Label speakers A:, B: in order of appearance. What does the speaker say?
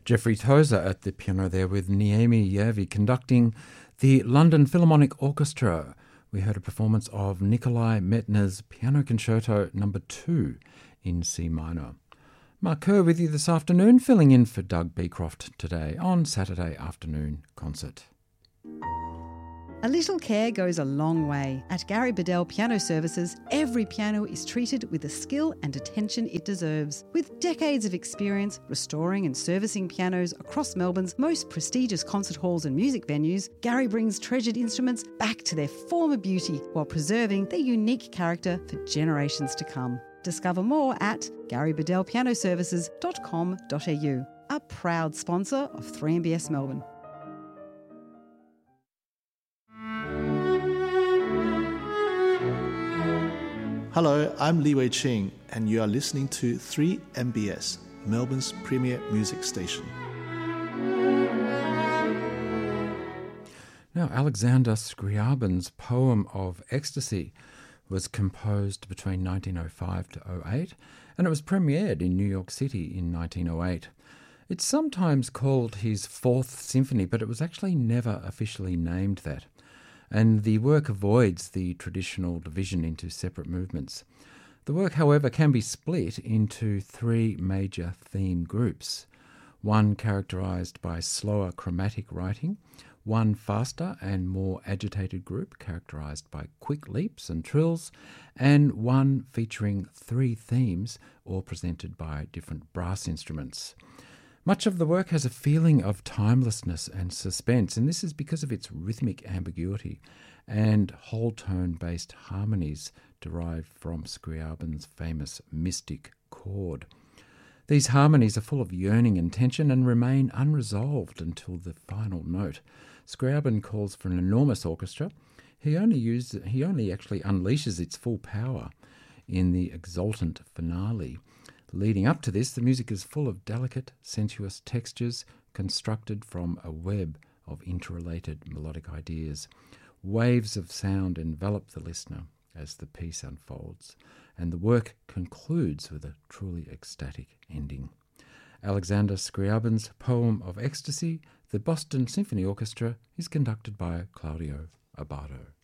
A: Jeffrey Tozer at the piano there with Niemi Järvi conducting the London Philharmonic Orchestra. We heard a performance of Nikolai Medtner's Piano Concerto No. 2 in C minor. Mark Kerr with you this afternoon, filling in for Doug Beecroft today on Saturday Afternoon Concert.
B: A little care goes a long way. At Gary Bedell Piano Services, every piano is treated with the skill and attention it deserves. With decades of experience restoring and servicing pianos across Melbourne's most prestigious concert halls and music venues, Gary brings treasured instruments back to their former beauty while preserving their unique character for generations to come. Discover more at garybedellpianoservices.com.au, a proud sponsor of 3MBS Melbourne.
C: Hello, I'm Li Wei Ching, and you are listening to 3MBS, Melbourne's premier music station.
A: Now, Alexander Scriabin's poem of Ecstasy was composed between 1905 to 08, and it was premiered in New York City in 1908. It's sometimes called his Fourth Symphony, but it was actually never officially named that. And the work avoids the traditional division into separate movements. The work, however, can be split into three major theme groups. One characterised by slower chromatic writing, one faster and more agitated group characterised by quick leaps and trills, and one featuring three themes, all presented by different brass instruments. Much of the work has a feeling of timelessness and suspense, and this is because of its rhythmic ambiguity and whole tone-based harmonies derived from Scriabin's famous mystic chord. These harmonies are full of yearning and tension and remain unresolved until the final note. Scriabin calls for an enormous orchestra. He only actually unleashes its full power in the exultant finale. Leading up to this, the music is full of delicate, sensuous textures constructed from a web of interrelated melodic ideas. Waves of sound envelop the listener as the piece unfolds, and the work concludes with a truly ecstatic ending. Alexander Scriabin's poem of Ecstasy, the Boston Symphony Orchestra, is conducted by Claudio Abbado.